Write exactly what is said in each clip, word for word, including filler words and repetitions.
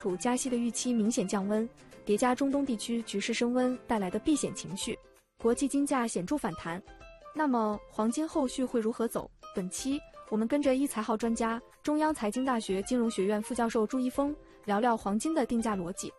处加息的预期明显降温，叠加中东地区局势升温带来的避险情绪，国际金价显著反弹。那么黄金后续会如何走？本期我们跟着一财号专家、中央财经大学金融学院副教授朱一峰聊聊黄金的定价逻辑。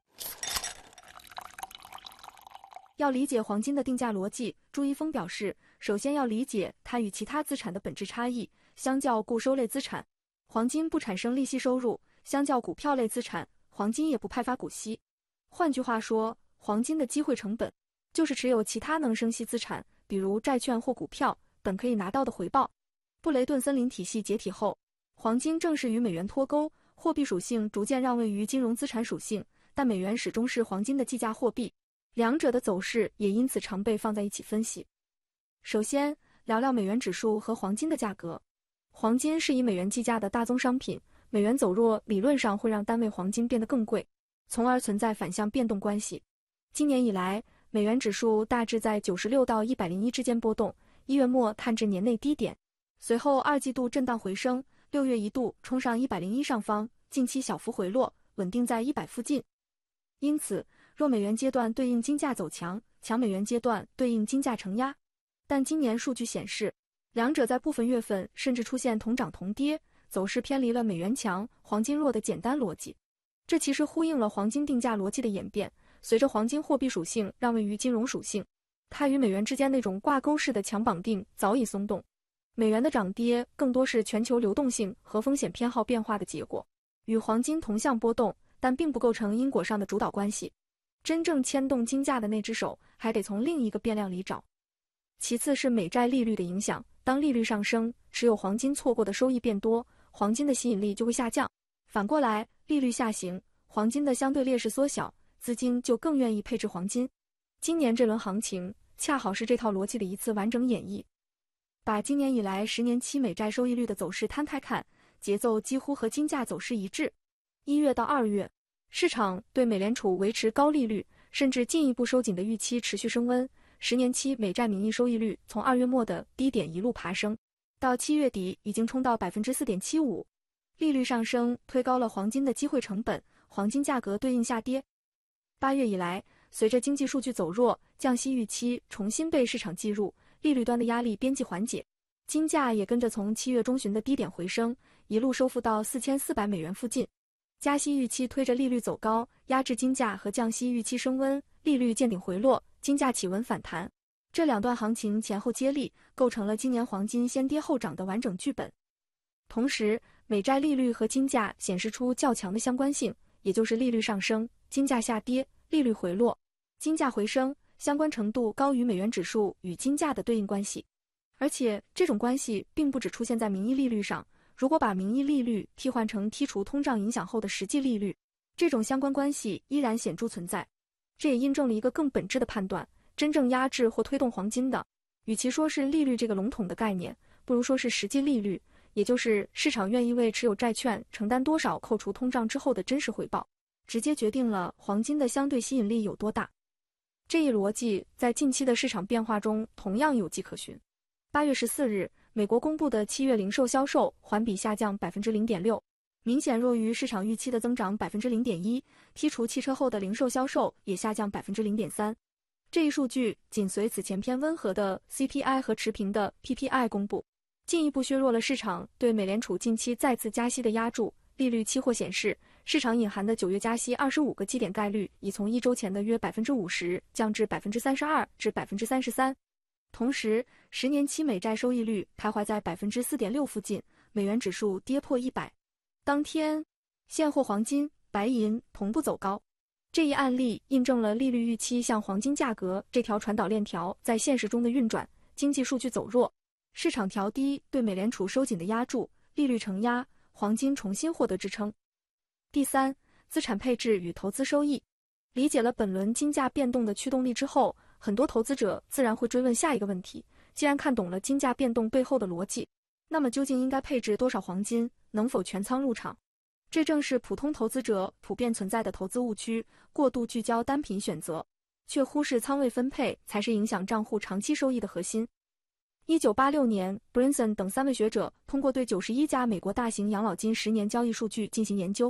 要理解黄金的定价逻辑，朱一峰表示，首先要理解它与其他资产的本质差异。相较固收类资产，黄金不产生利息收入；相较股票类资产，黄金也不派发股息。换句话说，黄金的机会成本就是持有其他能生息资产，比如债券或股票，本可以拿到的回报。布雷顿森林体系解体后，黄金正式与美元脱钩，货币属性逐渐让位于金融资产属性，但美元始终是黄金的计价货币，两者的走势也因此常被放在一起分析。首先，聊聊美元指数和黄金的价格。黄金是以美元计价的大宗商品，美元走弱理论上会让单位黄金变得更贵，从而存在反向变动关系。今年以来，美元指数大致在九十六到一百零一之间波动，一月末探至年内低点，随后二季度震荡回升，六月一度冲上一百零一上方，近期小幅回落，稳定在一百附近。因此，弱美元阶段对应金价走强，强美元阶段对应金价承压。但今年数据显示，两者在部分月份甚至出现同涨同跌，走势偏离了美元强、黄金弱的简单逻辑。这其实呼应了黄金定价逻辑的演变，随着黄金货币属性让位于金融属性，它与美元之间那种挂钩式的强绑定早已松动。美元的涨跌更多是全球流动性和风险偏好变化的结果，与黄金同向波动，但并不构成因果上的主导关系。真正牵动金价的那只手，还得从另一个变量里找。其次是美债利率的影响，当利率上升，持有黄金错过的收益变多，黄金的吸引力就会下降。反过来，利率下行，黄金的相对劣势缩小，资金就更愿意配置黄金。今年这轮行情恰好是这套逻辑的一次完整演绎。把今年以来十年期美债收益率的走势摊开看，节奏几乎和金价走势一致。一月到二月，市场对美联储维持高利率，甚至进一步收紧的预期持续升温。十年期美债名义收益率从二月末的低点一路爬升，到七月底已经冲到 百分之四点七五。 利率上升推高了黄金的机会成本，黄金价格对应下跌。八月以来，随着经济数据走弱，降息预期重新被市场计入，利率端的压力边际缓解，金价也跟着从七月中旬的低点回升，一路收复到四千四百美元附近。加息预期推着利率走高，压制金价和降息预期升温，利率见顶回落，金价企稳反弹。这两段行情前后接力，构成了今年黄金先跌后涨的完整剧本。同时，美债利率和金价显示出较强的相关性，也就是利率上升，金价下跌，利率回落，金价回升，相关程度高于美元指数与金价的对应关系。而且，这种关系并不只出现在名义利率上，如果把名义利率替换成剔除通胀影响后的实际利率，这种相关关系依然显著存在。这也印证了一个更本质的判断，真正压制或推动黄金的，与其说是利率这个笼统的概念，不如说是实际利率，也就是市场愿意为持有债券承担多少扣除通胀之后的真实回报，直接决定了黄金的相对吸引力有多大。这一逻辑在近期的市场变化中同样有迹可循。八月十四日，美国公布的七月零售销售环比下降 百分之零点六， 明显弱于市场预期的增长 百分之零点一， 剔除汽车后的零售销售也下降 百分之零点三。 这一数据紧随此前偏温和的 C P I 和持平的 P P I 公布，进一步削弱了市场对美联储近期再次加息的压注。利率期货显示，市场隐含的九月加息二十五个基点概率已从一周前的约 百分之五十 降至 百分之三十二 至 百分之三十三。同时，十年期美债收益率徘徊在 百分之四点六 附近，美元指数跌破一百。当天，现货黄金、白银同步走高。这一案例印证了利率预期向黄金价格这条传导链条在现实中的运转，经济数据走弱，市场调低对美联储收紧的压注，利率承压，黄金重新获得支撑。第三，资产配置与投资收益。理解了本轮金价变动的驱动力之后，很多投资者自然会追问下一个问题，既然看懂了金价变动背后的逻辑，那么究竟应该配置多少黄金，能否全仓入场？这正是普通投资者普遍存在的投资误区，过度聚焦单品选择，却忽视仓位分配才是影响账户长期收益的核心。一九八六年 Brinson 等三位学者通过对九十一家美国大型养老金十年交易数据进行研究，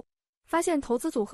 发现投资组合